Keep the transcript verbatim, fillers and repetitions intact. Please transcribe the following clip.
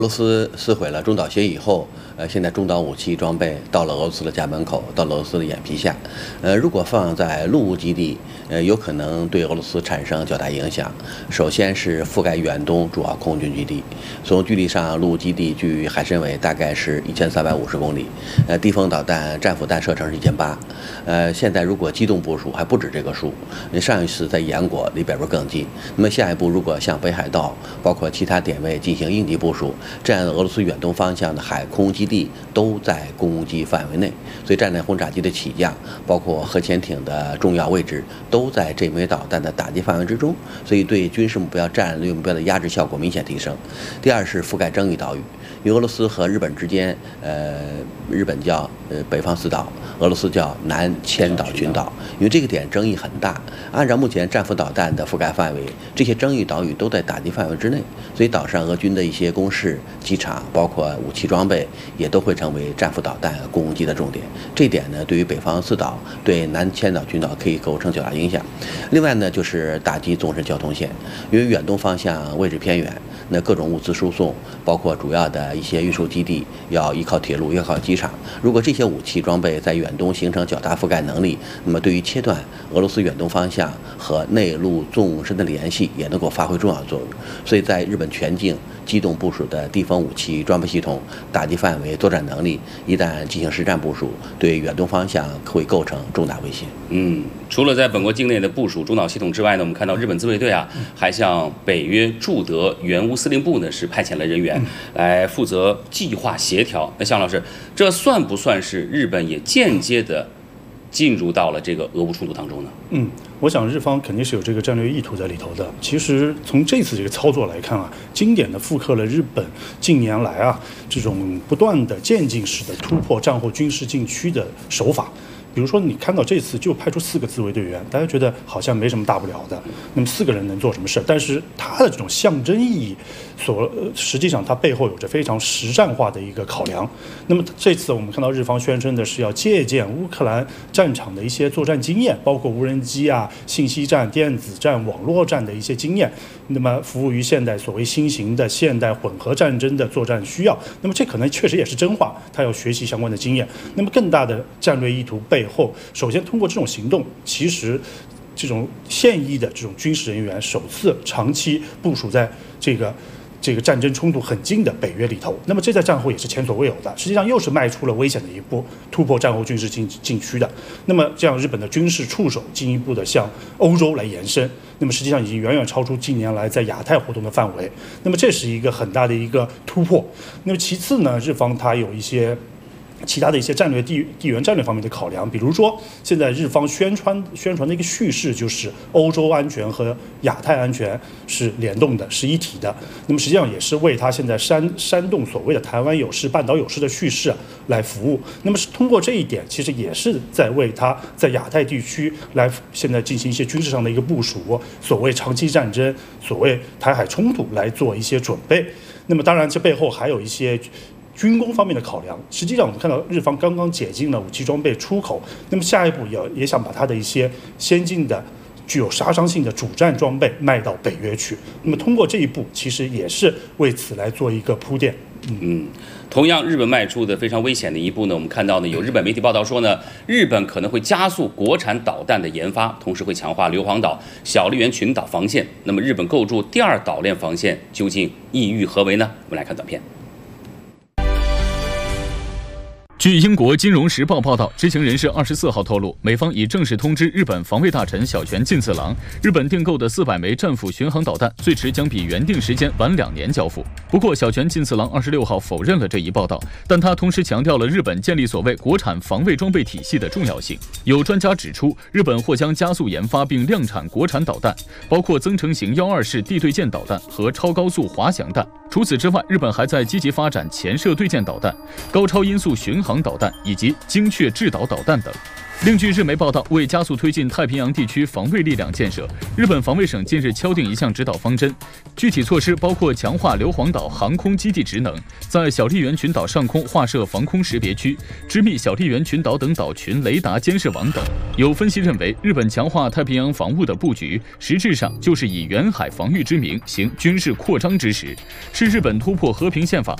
俄罗斯撕毁了中导协议以后，呃，现在中导武器装备到了俄罗斯的家门口，到了俄罗斯的眼皮下。呃，如果放在陆务基地，呃，有可能对俄罗斯产生较大影响。首先是覆盖远东主要空军基地，从距离上，陆务基地距海参崴大概是一千三百五十公里，呃，地锋导弹、战斧弹射程是一千八。呃，现在如果机动部署还不止这个数，上一次在延果离北边更近。那么下一步如果向北海道，包括其他点位进行应急部署。这样，俄罗斯远东方向的海空基地都在攻击范围内，所以战略轰炸机的起降，包括核潜艇的重要位置，都在这枚导弹的打击范围之中，所以对军事目标、战略目标的压制效果明显提升。第二是覆盖争议岛屿，因为俄罗斯和日本之间，呃，日本叫呃北方四岛，俄罗斯叫南千岛群岛，因为这个点争议很大。按照目前战斧导弹的覆盖范围，这些争议岛屿都在打击范围之内，所以岛上俄军的一些攻势。机场包括武器装备也都会成为战斧导弹攻击的重点。这点呢，对于北方四岛、对南千岛群岛可以构成较大影响。另外呢，就是打击纵深交通线，因为远东方向位置偏远，那各种物资输送，包括主要的一些运输基地，要依靠铁路，要靠机场。如果这些武器装备在远东形成较大覆盖能力，那么对于切断俄罗斯远东方向和内陆纵深的联系，也能够发挥重要作用。所以在日本全境机动部署的地锋武器装备系统打击范围、作战能力，一旦进行实战部署，对远东方向会构成重大威胁。 嗯，除了在本国境内的部署中导系统之外呢，我们看到日本自卫队啊，还向北约驻德援乌司令部呢是派遣了人员来负责计划协调。那向老师，这算不算是日本也间接的进入到了这个俄乌冲突当中呢？ 嗯，我想日方肯定是有这个战略意图在里头的。其实从这次这个操作来看啊，经典的复刻了日本近年来啊这种不断的渐进式的突破战后军事禁区的手法。比如说，你看到这次就派出四个自卫队员，大家觉得好像没什么大不了的。那么四个人能做什么事？但是它的这种象征意义所，实际上它背后有着非常实战化的一个考量。那么这次我们看到日方宣称的是要借鉴乌克兰战场的一些作战经验，包括无人机啊、信息战、电子战、网络战的一些经验，那么服务于现代所谓新型的现代混合战争的作战需要。那么这可能确实也是真话，他要学习相关的经验。那么更大的战略意图背。背后，首先通过这种行动，其实这种现役的这种军事人员首次长期部署在这个这个战争冲突很近的北约里头，那么这在战后也是前所未有的，实际上又是迈出了危险的一步，突破战后军事禁禁区的。那么这样日本的军事触手进一步的向欧洲来延伸，那么实际上已经远远超出近年来在亚太活动的范围，那么这是一个很大的一个突破。那么其次呢，日方它有一些其他的一些战略地地缘战略方面的考量，比如说现在日方宣传宣传的一个叙事就是欧洲安全和亚太安全是联动的，是一体的。那么实际上也是为他现在煽煽动所谓的台湾有事、半岛有事的叙事来服务。那么是通过这一点，其实也是在为他在亚太地区来现在进行一些军事上的一个部署，所谓长期战争、所谓台海冲突来做一些准备。那么当然，这背后还有一些军工方面的考量。实际上我们看到日方刚刚解禁了武器装备出口，那么下一步也也想把它的一些先进的具有杀伤性的主战装备卖到北约去。那么通过这一步，其实也是为此来做一个铺垫。 嗯嗯，同样，日本迈出的非常危险的一步呢，我们看到呢，有日本媒体报道说呢，日本可能会加速国产导弹的研发，同时会强化硫磺岛、小笠原群岛防线。那么，日本构筑第二岛链防线究竟意欲何为呢？我们来看短片。 据英国《金融时报》报道，知情人士二十四号透露，美方已正式通知日本防卫大臣小泉进次郎，日本订购的四百枚战斧巡航导弹最迟将比原定时间晚两年交付。不过，小泉进次郎二十六号否认了这一报道，但他同时强调了日本建立所谓国产防卫装备体系的重要性。有专家指出，日本或将加速研发并量产国产导弹，包括增程型幺二式地对舰导弹和超高速滑翔弹。除此之外，日本还在积极发展潜射对舰导弹、高超音速巡航航导弹以及精确制导导弹等。另据日媒报道，为加速推进太平洋地区防卫力量建设，日本防卫省近日敲定一项指导方针，具体措施包括强化硫磺岛航空基地职能，在小笠原群岛上空划设防空识别区，织密小笠原群岛等岛群雷达监视网等。有分析认为，日本强化太平洋防务的布局，实质上就是以远海防御之名行军事扩张之实，是日本突破和平宪法